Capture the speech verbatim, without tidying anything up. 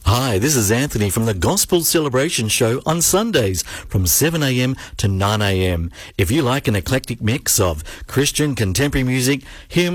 Hi, this is Anthony from the Gospel Celebration Show on Sundays from seven a m to nine a m. If you like an eclectic mix of Christian contemporary music, hymns,